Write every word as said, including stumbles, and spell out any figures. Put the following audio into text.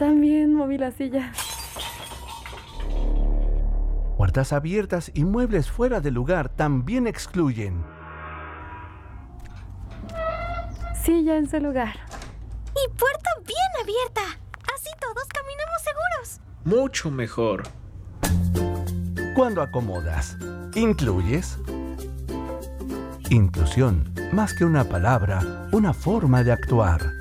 También moví la silla. Puertas abiertas y muebles fuera de lugar también excluyen. Silla en su lugar. Y puerta bien abierta. Así todos caminamos seguros. Mucho mejor. Cuando acomodas, ¿incluyes? Inclusión, más que una palabra, una forma de actuar.